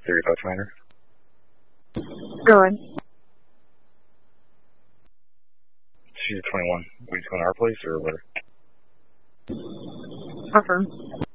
35 Commander. Going. She's 21. We just going to our place or where? Affirm.